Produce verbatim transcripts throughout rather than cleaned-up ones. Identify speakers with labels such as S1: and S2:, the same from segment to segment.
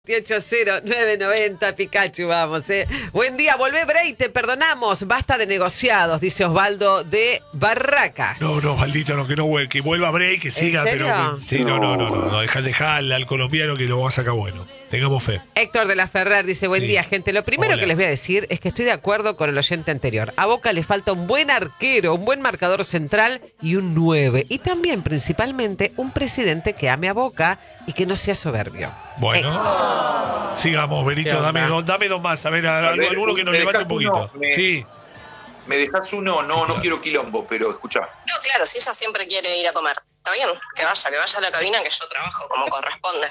S1: ocho cero nueve noventa Pikachu, vamos, eh. Buen día, volvé Bray, te perdonamos. Basta de negociados, dice Osvaldo de Barracas.
S2: No, no, Osvaldito, no, que no vuelva, que vuelva Bray, que siga, pero que, sí, no, no, no, no, no, deja, deja al, al colombiano que lo va a sacar bueno. Tengamos fe.
S1: Héctor de la Ferrer dice, buen
S2: Sí.
S1: día, gente. Lo primero
S2: Hola.
S1: que les voy a decir es que estoy de acuerdo con el oyente anterior. A Boca le falta un buen arquero, un buen marcador central y un nueve. Y también, principalmente, un presidente que ame a Boca y que no sea soberbio.
S2: Bueno,
S1: Héctor.
S2: sigamos, Benito, dame dos, dame dos más, a ver, a,
S3: A ver,
S2: alguno que nos
S3: ¿me
S2: levante un
S3: dejás
S2: poquito.
S3: uno? Me-
S2: Sí,
S3: ¿Me dejas uno? No,
S2: Sí,
S3: no
S2: claro.
S3: quiero quilombo, pero escuchá.
S4: No, claro, si ella siempre quiere ir a comer. Está bien, que vaya, que vaya a la cabina, que yo trabajo como corresponde.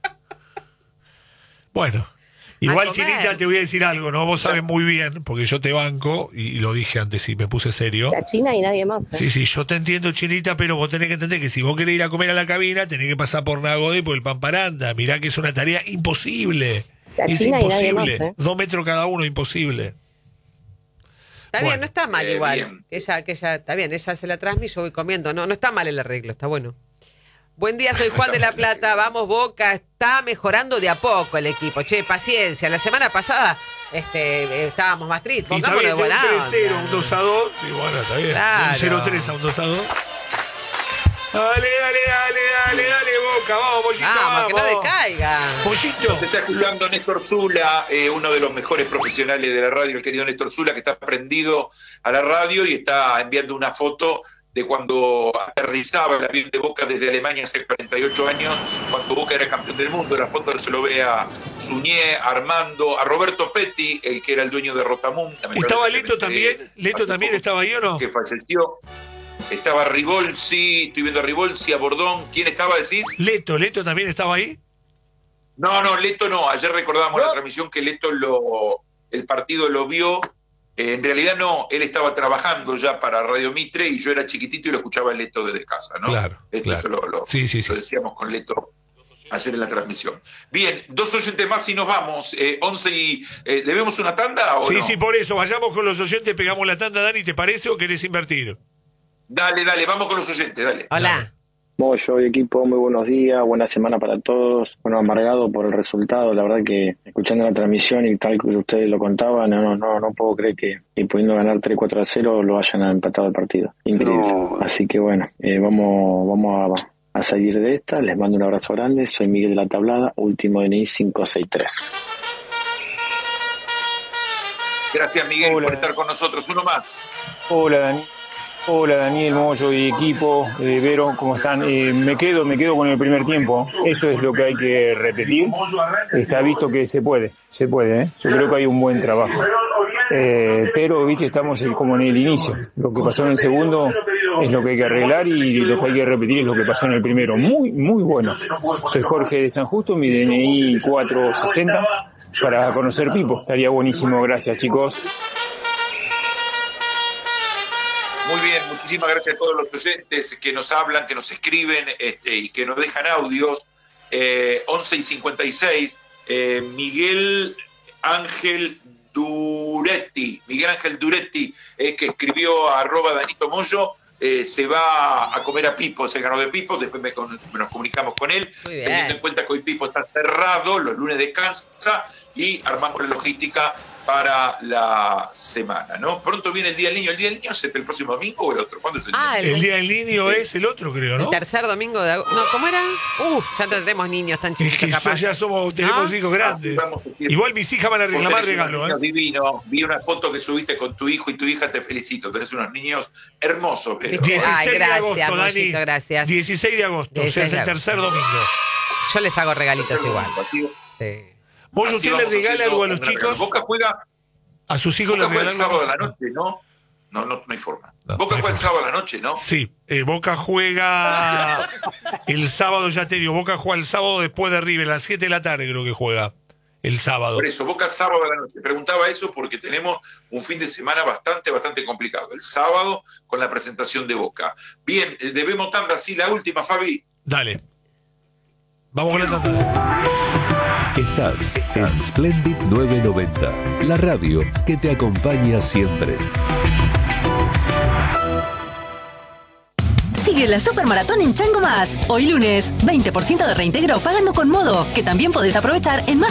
S2: bueno. Igual,
S1: A comer.
S2: Chinita, te voy a decir algo, ¿no? Vos sabés muy bien, porque yo te banco, y lo dije antes y me puse serio.
S5: La China y nadie más. ¿eh?
S2: Sí, sí, yo te entiendo, Chinita, pero vos tenés que entender que si vos querés ir a comer a la cabina, tenés que pasar por Nagode y por el Pamparanda. Mirá que es una tarea imposible.
S5: La
S2: es
S5: China y nadie
S2: imposible.
S5: más, ¿eh?
S2: Dos metros cada uno, imposible.
S1: Está
S2: Bueno.
S1: bien, no está mal
S3: Eh,
S1: igual.
S3: bien.
S1: Ella, que ella, está bien, ella se la transmite y yo voy comiendo. No, no está mal el arreglo, está bueno. Buen día, soy Juan de la Plata. Vamos, Boca, está mejorando de a poco el equipo. Che, paciencia. La semana pasada este, eh, estábamos más tristes.
S2: Y está
S1: Pongámonos
S2: bien,
S1: de
S2: de un
S1: buena
S2: tres cero,
S1: onda.
S2: un dos a dos, y bueno, está bien.
S1: Claro.
S2: Un cero tres a un dos a dos. Dale, dale, dale, dale, dale, Boca, vamos, Pollito,
S1: Vamos,
S2: vamos.
S1: que no decaiga.
S2: Pollito.
S3: Te está escuchando Néstor Zula, eh, uno de los mejores profesionales de la radio, el querido Néstor Zula, que está prendido a la radio y está enviando una foto de cuando aterrizaba el avión de Boca desde Alemania hace cuarenta y ocho años, cuando Boca era campeón del mundo. La foto se lo ve a Suñé, a Armando, a Roberto Petti, el que era el dueño de Rotamún.
S2: ¿Estaba Leto también? ¿Leto también estaba ahí o no?
S3: Que falleció. Estaba Ribolsi, estoy viendo a Ribolsi, a Bordón. ¿Quién estaba, decís?
S2: Leto, Leto también estaba ahí.
S3: No, no, Leto no. Ayer recordábamos
S2: ¿No?
S3: la transmisión que Leto lo, el partido lo vio. Eh, en realidad no, él estaba trabajando ya para Radio Mitre y yo era chiquitito y lo escuchaba Leto desde casa, ¿no?
S2: Claro,
S3: Esto
S2: claro.
S3: eso lo, lo-
S2: Sí, sí, sí.
S3: lo decíamos con Leto ayer en la transmisión. Bien, dos oyentes más y nos vamos. Eh, once y... Eh, ¿Debemos una tanda o
S2: Sí,
S3: no?
S2: sí, por eso. Vayamos con los oyentes, pegamos la tanda, Dani, ¿te parece o querés invertir?
S3: Dale, dale, vamos con los oyentes, dale.
S1: Hola.
S6: Moyo y equipo, muy buenos días, buena semana para todos. Bueno, amargado por el resultado, la verdad que escuchando la transmisión y tal que ustedes lo contaban, no, no, no, no puedo creer que, que pudiendo ganar tres cuatro a cero lo hayan empatado el partido. Increíble.
S7: No.
S6: Así que bueno, eh, vamos, vamos a, a salir de esta. Les mando un abrazo grande. Soy Miguel de la Tablada, último D N I cinco seis tres.
S3: Gracias, Miguel,
S7: Hola.
S3: por estar con nosotros. Uno más.
S7: Hola, Dani. Hola, Daniel Moyo y equipo, eh, Vero, ¿cómo están? Eh, me quedo, me quedo con el primer tiempo. Eso es lo que hay que repetir. Está visto que se puede, se puede, ¿eh? Yo creo que hay un buen trabajo. Eh, pero, viste, estamos en- como en el inicio. Lo que pasó en el segundo es lo que hay que arreglar y lo que hay que repetir es lo que pasó en el primero. Muy, muy bueno. Soy Jorge de San Justo, mi D N I cuatro sesenta, para conocer Pipo. Estaría buenísimo, gracias, chicos.
S3: Muy bien, muchísimas gracias a todos los oyentes que nos hablan, que nos escriben este, y que nos dejan audios. Eh, once y cincuenta y seis, eh, Miguel Ángel Duretti, Miguel Ángel Duretti, eh, que escribió a arroba Danito Moyo, eh, se va a comer a Pipo, se ganó de Pipo, después me con- nos comunicamos con él,
S1: Muy bien.
S3: teniendo en cuenta que hoy Pipo está cerrado, los lunes descansa y armamos la logística para la semana, ¿no? Pronto viene el Día del Niño. ¿El Día del Niño es el próximo domingo o el otro? ¿Cuándo es el
S1: Ah,
S3: día?
S1: el,
S2: El día del niño es el otro, creo,
S1: el
S2: ¿no?
S1: tercer domingo de agosto. No, ¿cómo era? Uf, ya no tenemos niños tan
S2: Es
S1: chiquitos
S2: que
S1: capaz.
S2: ya somos, tenemos
S1: ¿No?
S2: hijos grandes.
S3: Ah, vamos a decir-
S2: Igual mis hijas van a
S3: Vos
S2: reclamar
S3: tenés unos
S2: regalo,
S3: niños
S2: ¿eh?
S3: divinos. Vi una foto que subiste con tu hijo y tu hija, te felicito. Tenés unos niños hermosos, pero...
S1: ¿Viste? Ay,
S2: de
S1: gracias,
S2: agosto, Dani.
S1: Mollito, gracias.
S2: dieciséis de agosto, o sea,
S1: dieciséis
S2: es
S1: de
S2: el
S1: agosto.
S2: tercer domingo.
S1: Yo les hago regalitos igual.
S3: Así-
S1: Sí.
S2: ¿Vos
S3: así
S2: usted le
S3: vamos
S2: regala
S3: haciendo
S2: algo a los
S3: un regalo.
S2: chicos?
S3: Boca juega,
S2: ¿A sus hijos
S3: Boca
S2: les
S3: juega el
S2: regalan
S3: sábado
S2: algo?
S3: a la noche, ¿no? No, no, no hay forma.
S2: No,
S3: Boca
S2: no hay
S3: juega el
S2: forma.
S3: sábado a la noche, ¿no?
S2: Sí, eh, Boca juega el sábado, ya te digo, Boca juega el sábado después de River, a las siete de la tarde creo que juega el sábado.
S3: Por eso, Boca sábado a la noche. Preguntaba eso porque tenemos un fin de semana bastante, bastante complicado. El sábado con la presentación de Boca. Bien, eh, debemos tanda, sí, la última, Fabi.
S2: Dale. Vamos con la tanda.
S8: Estás en Splendid novecientos noventa, la radio que te acompaña siempre.
S9: Sigue
S5: Sigue la Supermaratón en Chango Más. Hoy lunes, veinte por ciento de reintegro pagando con Modo, que también podés aprovechar en más